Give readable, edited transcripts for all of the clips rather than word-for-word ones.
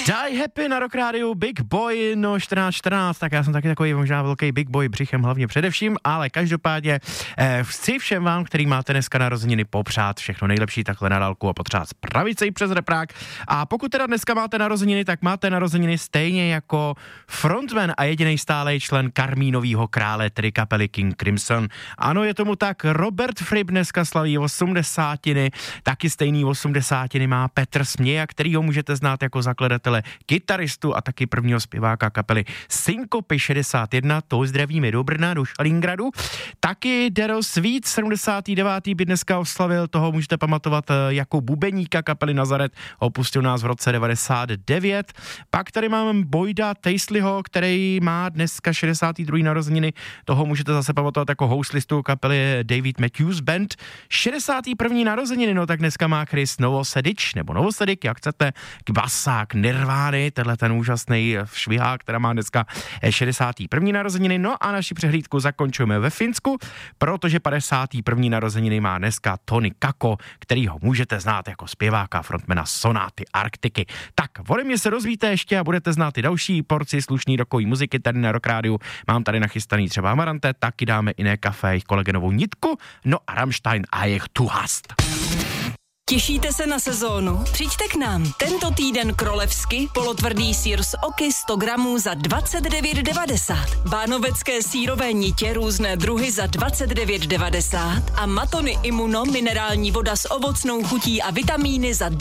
Die Happy na Rock Rádiu, Big Boy, no 14, tak já jsem taky takový možná velký Big Boy břichem hlavně především, ale každopádně chci všem vám, který máte dneska narozeniny, popřát všechno nejlepší takhle na dálku a potřát spravice i přes reprák. A pokud teda dneska máte narozeniny, tak máte narozeniny stejně jako frontman a jediný stálej člen Karmínovýho krále, tedy kapely King Crimson. Ano, je tomu tak, Robert Fripp dneska slaví 80, taky stejný 80 má Petr Směja, kterýho můžete znát jako zakladatele, kytaristu a taky prvního zpěváka kapely Syncopy 61, to zdravíme do Brna, do Šalingradu. Taky Daryl Sweet 79. by dneska oslavil, toho můžete pamatovat jako bubeníka kapely Nazaret, opustil nás v roce 99. Pak tady máme Boyda Taisleyho, který má dneska 62. narozeniny, toho můžete zase pamatovat jako hostlistu kapely David Matthews Band. 61. narozeniny, no tak dneska má Chris Novoselic, nebo Novoselic, jak chcete, basák Nirvány, tenhle ten úžasný švihák, která má dneska 61. narozeniny. No a naši přehlídku zakončujeme ve Finsku, protože 51. narozeniny má dneska Tony Kakko, kterýho můžete znát jako zpěváka frontmana Sonáty Arktiky. Tak ode mě se dozvíte ještě a budete znát i další porci slušný rockový muziky tady na Rock Rádiu. Mám tady nachystaný třeba Amarante, taky dáme jiné kafe, jejich Kolegenovou nitku, no a Rammstein a jejich Tu hast. Těšíte se na sezónu? Přijďte k nám. Tento týden krolevsky polotvrdý sýr z Oky 100 gramů za 29,90. Bánovecké sýrové nitě různé druhy za 29,90 a Matony Immuno minerální voda s ovocnou chutí a vitamíny za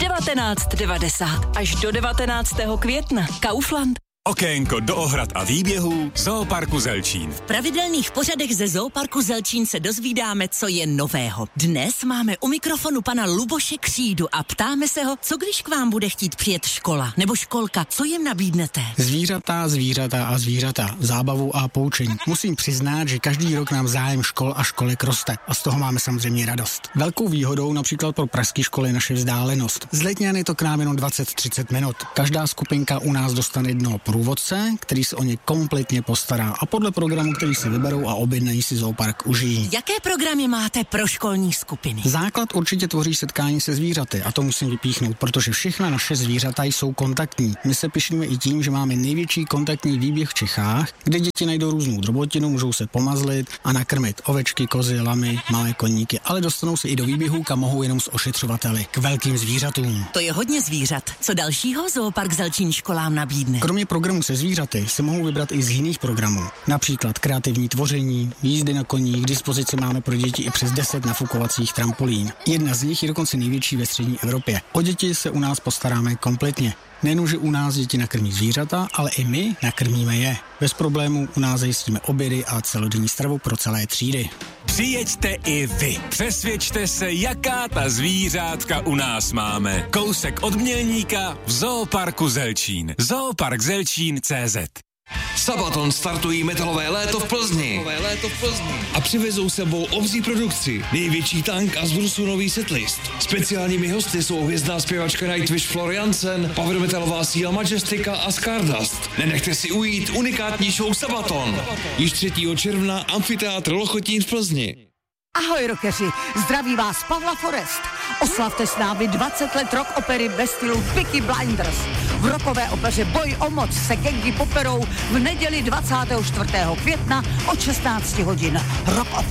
19,90. Až do 19. května. Kaufland. Okénko do ohrad a výběhů Zooparku Zelčín. V pravidelných pořadech ze Zooparku Zelčín se dozvídáme, co je nového. Dnes máme u mikrofonu pana Luboše Křídu a ptáme se ho, co když k vám bude chtít přijet škola nebo školka, co jim nabídnete? Zvířata, zábavu a poučení. Musím přiznat, že každý rok nám zájem škol a školek roste a z toho máme samozřejmě radost. Velkou výhodou například pro pražské školy je naše vzdálenost. Z Letňany to k nám jenom 20-30 minut. Každá skupinka u nás dostane jednoho průvodce, který se o ně kompletně postará a podle programu, který si vyberou a objednají si Zoopark užijí. Jaké programy máte pro školní skupiny? Základ určitě tvoří setkání se zvířaty a to musím vypíchnout, protože všechna naše zvířata jsou kontaktní. My se pyšníme i tím, že máme největší kontaktní výběh v Čechách, kde děti najdou různou drobotinu, můžou se pomazlit a nakrmit ovečky, kozy, lamy, malé koníky, ale dostanou se i do výběhu, kam mohou jenom s ošetřovateli k velkým zvířatům. To je hodně zvířat. Co dalšího Zoopark Zelčín školám nabídne? Kromě programu se zvířaty se mohou vybrat i z jiných programů. Například kreativní tvoření, jízdy na koních, k dispozici máme pro děti i přes 10 nafukovacích trampolín. Jedna z nich je dokonce největší ve střední Evropě. O děti se u nás postaráme kompletně. Nejenom, že u nás děti nakrmí zvířata, ale i my nakrmíme je. Bez problémů u nás zajistíme obědy a celodenní stravu pro celé třídy. Přijeďte i vy. Přesvědčte se, jaká ta zvířátka u nás máme. Kousek od Mělníka v Zooparku Zelčín. Zooparkzelčín.cz. Sabaton startují metalové léto v Plzni a přivezou sebou obří produkci, největší tank a z Brusu nový setlist. Speciálními hosty jsou hvězdná zpěvačka Nightwish Floriansen, power metalová síla Majestika a Stardust. Nenechte si ujít unikátní show Sabaton. Již 3. června Amfiteátr Lochotín v Plzni. Ahoj rockeři, zdraví vás Pavla Forest. Oslavte s námi 20 let rock opery ve stylu Peaky Blinders. V rockové opeře Boj o moc se gangy poperou v neděli 24. května od 16 hodin. Rock